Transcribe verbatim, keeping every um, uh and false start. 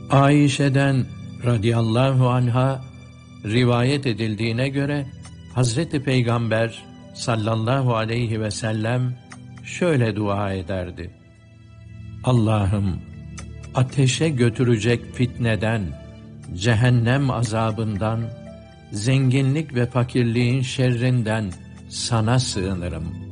Ayşe'den radıyallahu anha rivayet edildiğine göre Hazreti Peygamber sallallahu aleyhi ve sellem şöyle dua ederdi: Allah'ım, ateşe götürecek fitneden, cehennem azabından, zenginlik ve fakirliğin şerrinden sana sığınırım.